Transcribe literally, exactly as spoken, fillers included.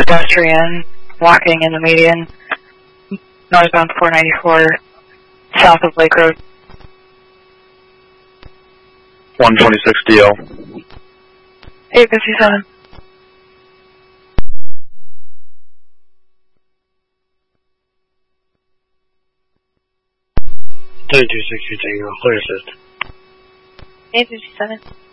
pedestrian walking in the median, northbound four ninety-four, south of Lake Road. one twenty-six D L. eight fifty-seven. thirty-two sixty Tango, clear assist. eight fifty-seven.